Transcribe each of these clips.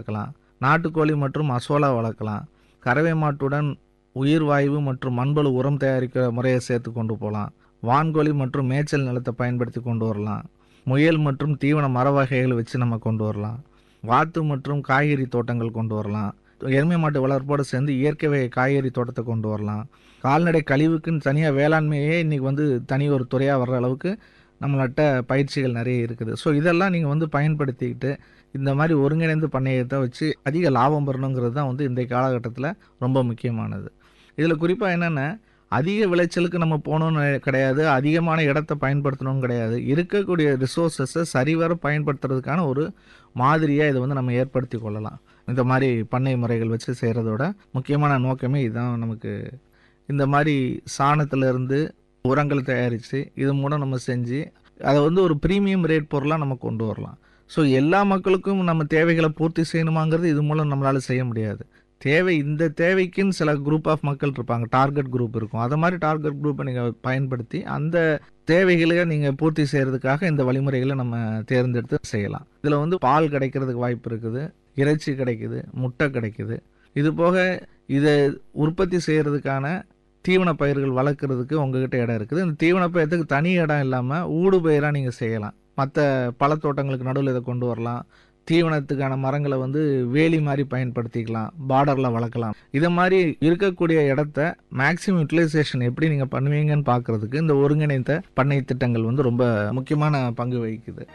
வளர்க்கலாம். நாட்டுக்கோழி மற்றும் அசோலா வளர்க்கலாம். கறவை மாட்டுடன் உயிர் வாயு மற்றும் மண்புழு உரம் தயாரிக்கிற முறையை சேர்த்து கொண்டு போகலாம். வான்கோழி மற்றும் மேய்ச்சல் நிலத்தை பயன்படுத்தி கொண்டு வரலாம். முயல் மற்றும் தீவன மர வகைகளை வச்சு நம்ம கொண்டு வரலாம். வாத்து மற்றும் காய்கறி தோட்டங்கள் கொண்டு வரலாம். எருமை மாட்டு வளர்ப்போடு சேர்ந்து இயற்கை வகை காய்கறி தோட்டத்தை கொண்டு வரலாம். கால்நடை கழிவுக்குன்னு தனியாக வேளாண்மையே இன்றைக்கி தனி ஒரு துறையாக வர்ற அளவுக்கு நம்மள்கிட்ட பயிற்சிகள் நிறைய இருக்குது. ஸோ இதெல்லாம் நீங்கள் பயன்படுத்திக்கிட்டு இந்த மாதிரி ஒருங்கிணைந்து பண்ணையத்தை வச்சு அதிக லாபம் பெறணுங்கிறது தான் இன்றைய காலகட்டத்தில் ரொம்ப முக்கியமானது. இதில் குறிப்பாக என்னென்னா, அதிக விளைச்சலுக்கு நம்ம போகணுன்னு கிடையாது, அதிகமான இடத்த பயன்படுத்தணும்னு கிடையாது. இருக்கக்கூடிய ரிசோர்ஸஸை சரிவர பயன்படுத்துறதுக்கான ஒரு மாதிரியாக இதை நம்ம ஏற்படுத்தி கொள்ளலாம். இந்த மாதிரி பண்ணை முறைகள் வச்சு செய்கிறதோட முக்கியமான நோக்கமே இதுதான். நமக்கு இந்த மாதிரி சாணத்திலிருந்து உரங்கள் தயாரித்து இது மூலம் நம்ம செஞ்சு அதை ஒரு ப்ரீமியம் ரேட் பொருளாக நம்ம கொண்டு வரலாம். ஸோ எல்லா மக்களுக்கும் நம்ம தேவைகளை பூர்த்தி செய்யணுமாங்கிறது இது மூலம் நம்மளால் செய்ய முடியாது. இந்த தேவைக்குன்னு சில குரூப் ஆஃப் மக்கள் இருப்பாங்க, டார்கெட் குரூப் இருக்கும். அதை மாதிரி டார்கெட் குரூப்பை நீங்கள் பயன்படுத்தி அந்த தேவைகளை நீங்கள் பூர்த்தி செய்கிறதுக்காக இந்த வழிமுறைகளை நம்ம தேர்ந்தெடுத்து செய்யலாம். இதில் பால் கிடைக்கிறதுக்கு வாய்ப்பு இருக்குது, இறைச்சி கிடைக்குது, முட்டை கிடைக்குது. இது போக இதை உற்பத்தி செய்கிறதுக்கான தீவன பயிர்கள் வளர்க்குறதுக்கு உங்ககிட்ட இடம் இருக்குது. இந்த தீவன பயிரத்துக்கு தனி இடம் இல்லாமல் ஊடு பயிராக நீங்கள் செய்யலாம். மற்ற பழத்தோட்டங்களுக்கு நடுவில் இதை கொண்டு வரலாம். தீவனத்துக்கான மரங்களை வேலி மாதிரி பயன்படுத்திக்கலாம், பார்டரில் வளர்க்கலாம். இதை மாதிரி இருக்கக்கூடிய இடத்த மேக்ஸிமம் யூட்டிலைசேஷன் எப்படி நீங்கள் பண்ணுவீங்கன்னு பார்க்குறதுக்கு இந்த ஒருங்கிணைந்த பண்ணை திட்டங்கள் ரொம்ப முக்கியமான பங்கு வகிக்குது.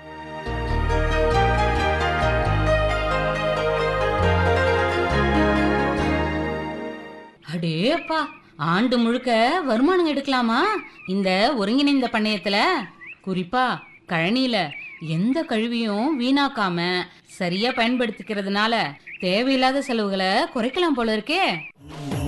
அடேப்பா, ஆண்டு முழுக்க வருமானம் எடுக்கலாமா இந்த ஒருங்கிணைந்த பண்ணையத்துல? குறிப்பா கழனியில எந்த கழிவையும் வீணாக்காம சரியா பயன்படுத்திக்கிறதுனால தேவையில்லாத செலவுகளை குறைக்கலாம் போல இருக்கே.